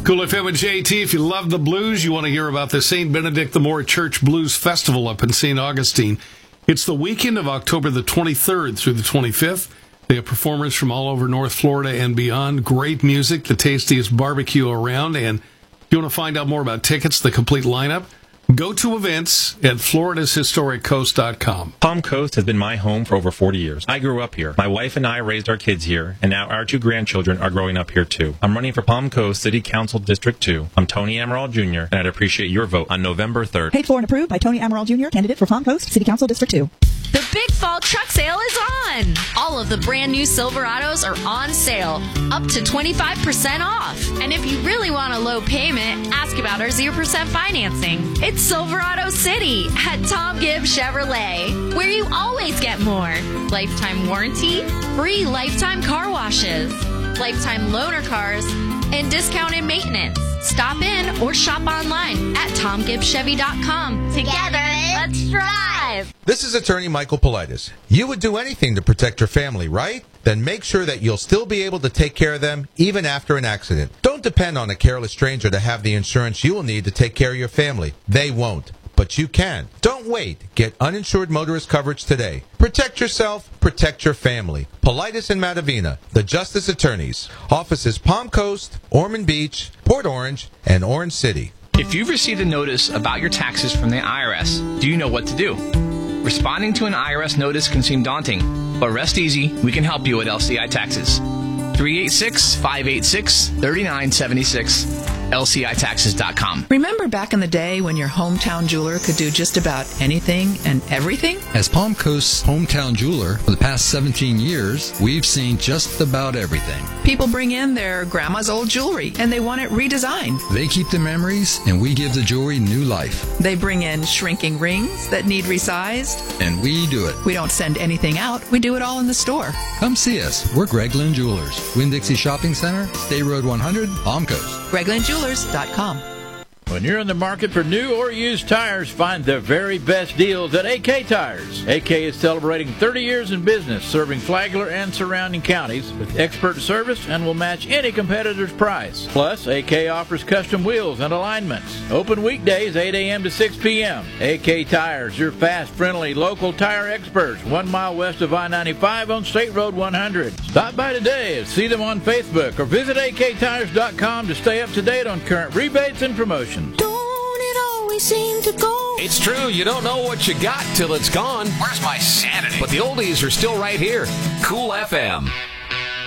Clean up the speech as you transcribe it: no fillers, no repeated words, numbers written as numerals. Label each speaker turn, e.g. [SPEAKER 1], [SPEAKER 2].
[SPEAKER 1] Cool FM and JT, if you love the blues, you want to hear about the St. Benedict the Moor Church Blues Festival up in St. Augustine. It's the weekend of October the 23rd through the 25th. They have performers from all over North Florida and beyond. Great music, the tastiest barbecue around. And if you want to find out more about tickets, the complete lineup, go to events at floridashistoriccoast.com.
[SPEAKER 2] Palm Coast has been my home for over 40 years. I grew up here. My wife and I raised our kids here, and now our 2 grandchildren are growing up here too. I'm running for Palm Coast City Council District 2. I'm Tony Amaral Jr., and I'd appreciate your vote on November 3rd.
[SPEAKER 3] Paid for and approved by Tony Amaral Jr., candidate for Palm Coast City Council District 2.
[SPEAKER 4] The Big Fall Truck Sale is on! All of the brand new Silverados are on sale, up to 25% off. And if you really want a low payment, ask about our 0% financing. It's Silverado City at Tom Gibbs Chevrolet, where you always get more. Lifetime warranty, free lifetime car washes, lifetime loaner cars, and discounted maintenance. Stop in or shop online at TomGibbsChevy.com. Together, let's drive!
[SPEAKER 5] This is attorney Michael Politis. You would do anything to protect your family, right? Then make sure that you'll still be able to take care of them even after an accident. Don't depend on a careless stranger to have the insurance you will need to take care of your family. They won't. But you can. Don't wait. Get uninsured motorist coverage today. Protect yourself, protect your family. Politis and Matavina, the Justice Attorneys. Offices Palm Coast, Ormond Beach, Port Orange, and Orange City.
[SPEAKER 6] If you've received a notice about your taxes from the IRS, do you know what to do? Responding to an IRS notice can seem daunting, but rest easy, we can help you at LCI Taxes. 386-586-3976. LCITaxes.com.
[SPEAKER 7] Remember back in the day when your hometown jeweler could do just about anything and everything?
[SPEAKER 8] As Palm Coast's hometown jeweler for the past 17 years, we've seen just about everything.
[SPEAKER 7] People bring in their grandma's old jewelry and they want it redesigned.
[SPEAKER 8] They keep the memories and we give the jewelry new life.
[SPEAKER 7] They bring in shrinking rings that need resized.
[SPEAKER 8] And we do it.
[SPEAKER 7] We don't send anything out. We do it all in the store.
[SPEAKER 8] Come see us. We're Greg Lynn Jewelers. Winn-Dixie Shopping Center, State Road 100, Palm Coast.
[SPEAKER 7] GregLynnJewelers.com.
[SPEAKER 9] When you're in the market for new or used tires, find the very best deals at AK Tires. AK is celebrating 30 years in business, serving Flagler and surrounding counties with expert service and will match any competitor's price. Plus, AK offers custom wheels and alignments. Open weekdays 8 a.m. to 6 p.m. AK Tires, your fast, friendly, local tire experts, 1 mile west of I-95 on State Road 100. Stop by today and see them on Facebook or visit AKTires.com to stay up to date on current rebates and promotions.
[SPEAKER 10] Don't it always seem to go?
[SPEAKER 11] It's true, you don't know what you got till it's gone.
[SPEAKER 10] Where's my sanity?
[SPEAKER 11] But the oldies are still right here. Cool FM.